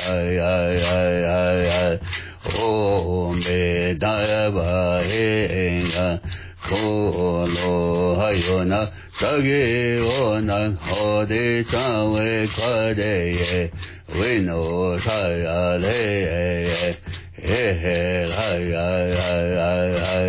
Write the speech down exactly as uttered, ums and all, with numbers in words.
Om Bedava Enga Kolo Hayona Sagi Ona Hode Chawe Kwade Wino Saya Le He He Hai Hai Hai Hai